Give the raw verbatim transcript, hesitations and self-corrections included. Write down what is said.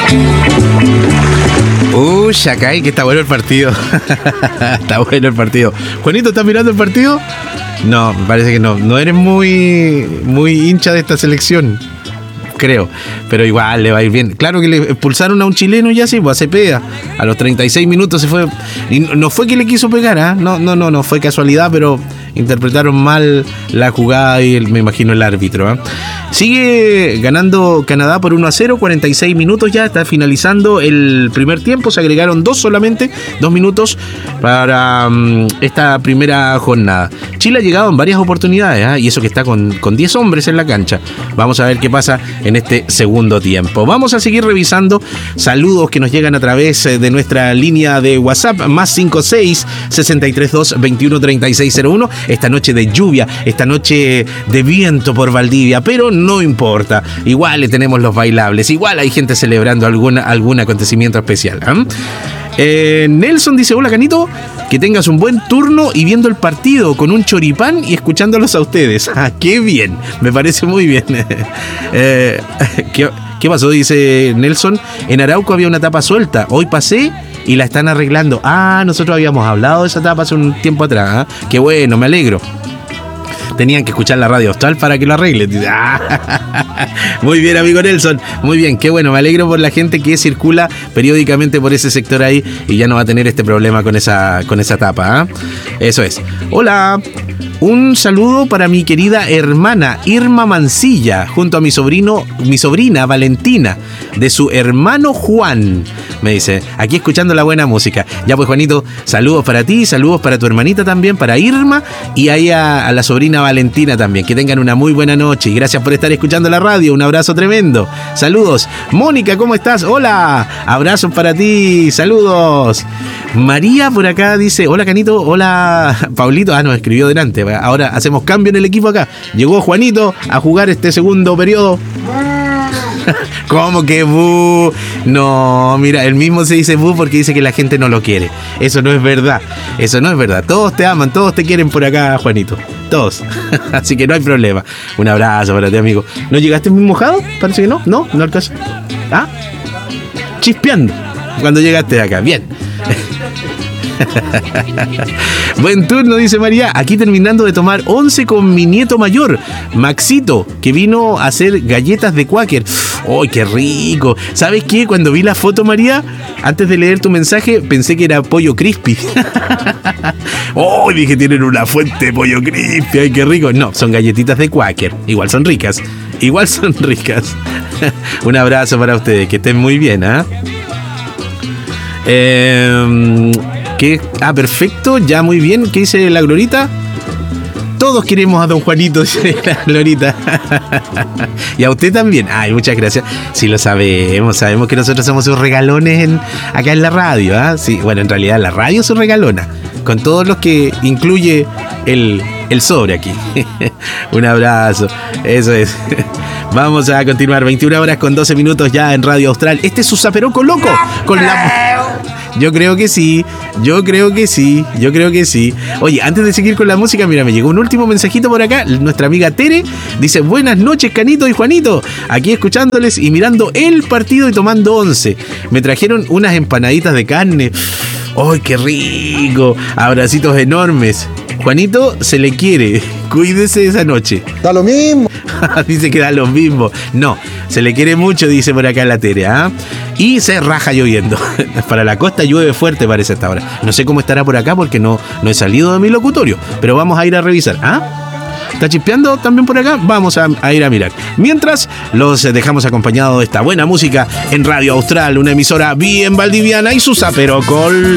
Uy, Shacay, que está bueno el partido. Está bueno el partido. Juanito, ¿estás mirando el partido? No, me parece que no. No eres muy, muy hincha de esta selección, creo, pero igual le va a ir bien. Claro que le expulsaron a un chileno y así, pues a Cepeda. A los treinta y seis minutos se fue. Y no fue que le quiso pegar, ¿eh? No, no, no, no fue casualidad, pero interpretaron mal la jugada y el, me imagino el árbitro, ¿eh? Sigue ganando Canadá por uno a cero, cuarenta y seis minutos ya, está finalizando el primer tiempo, se agregaron dos solamente, dos minutos para um, esta primera jornada. Chile ha llegado en varias oportunidades, ¿eh? Y eso que está con, con diez hombres en la cancha. Vamos a ver qué pasa en este segundo tiempo. Vamos a seguir revisando saludos que nos llegan a través de nuestra línea de WhatsApp, más cinco seis, seis tres dos, veintiuno treinta y seis cero uno. Esta noche de lluvia, esta noche de viento por Valdivia, pero no importa, igual le tenemos los bailables, igual hay gente celebrando alguna, algún acontecimiento especial, ¿eh? Eh, Nelson dice: hola Canito, que tengas un buen turno y viendo el partido con un choripán y escuchándolos a ustedes. Ah, qué bien, me parece muy bien. eh, ¿qué, ¿Qué pasó? Dice Nelson: en Arauco había una tapa suelta, hoy pasé y la están arreglando. Ah, nosotros habíamos hablado de esa tapa hace un tiempo atrás, ¿eh? Qué bueno, me alegro. Tenían que escuchar la radio Austral para que lo arreglen. Muy bien, amigo Nelson. Muy bien, qué bueno. Me alegro por la gente que circula periódicamente por ese sector ahí y ya no va a tener este problema con esa, con esa tapa, ¿eh? Eso es. Hola. Un saludo para mi querida hermana Irma Mancilla, junto a mi sobrino, mi sobrina Valentina, de su hermano Juan. Me dice, aquí escuchando la buena música. Ya pues, Juanito, saludos para ti, saludos para tu hermanita también, para Irma, y ahí a, a la sobrina Valentina también. Que tengan una muy buena noche y gracias por estar escuchando la radio. Un abrazo tremendo. Saludos. Mónica, ¿cómo estás? Hola. Abrazos para ti. Saludos. María por acá dice, hola Canito, hola Paulito. Ah, nos escribió delante. Ahora hacemos cambio en el equipo acá. Llegó Juanito a jugar este segundo periodo. ¿Cómo que bu? No, mira, él mismo se dice bu porque dice que la gente no lo quiere. Eso no es verdad. Eso no es verdad. Todos te aman, todos te quieren por acá, Juanito. Todos. Así que no hay problema. Un abrazo para ti, amigo. ¿No llegaste muy mojado? Parece que no. No, no alcanza. ¿Ah? Chispeando cuando llegaste acá. Bien. Buen turno, dice María. Aquí terminando de tomar once con mi nieto mayor, Maxito, que vino a hacer galletas de Quaker. ¡Ay, qué rico! ¿Sabes qué? Cuando vi la foto, María, antes de leer tu mensaje, pensé que era pollo crispy. ¡Oh! Dije, tienen una fuente de pollo crispy. ¡Ay, qué rico! No, son galletitas de Quaker. Igual son ricas. Igual son ricas. Un abrazo para ustedes. Que estén muy bien, ¿ah? ¿eh? Eh... ¿Qué? Ah, perfecto, ya muy bien. ¿Qué dice la Glorita? Todos queremos a don Juanito, dice la Glorita. Y a usted también. Ay, muchas gracias. Sí, lo sabemos, sabemos que nosotros somos sus regalones en, acá en la radio, ¿eh? Sí, bueno, en realidad la radio es su regalona, con todos los que incluye el, el sobre aquí. Un abrazo, eso es. Vamos a continuar, veintiuna horas con doce minutos ya en Radio Austral. Este es su Zaperoco Loco con la... Yo creo que sí, yo creo que sí, yo creo que sí. Oye, antes de seguir con la música, mira, me llegó un último mensajito por acá. Nuestra amiga Tere dice: buenas noches, Canito y Juanito. Aquí escuchándoles y mirando el partido y tomando once. Me trajeron unas empanaditas de carne. ¡Ay, qué rico! Abracitos enormes. Juanito se le quiere. Cuídese esa noche. Da lo mismo. Dice que da lo mismo. No, se le quiere mucho, dice por acá la Tere, ¿ah? Y se raja lloviendo. Para la costa llueve fuerte, parece hasta ahora. No sé cómo estará por acá porque no, no he salido de mi locutorio. Pero vamos a ir a revisar. ¿Ah? ¿Está chispeando también por acá? Vamos a, a ir a mirar. Mientras, los dejamos acompañados de esta buena música en Radio Austral, una emisora bien valdiviana y su Zaperoco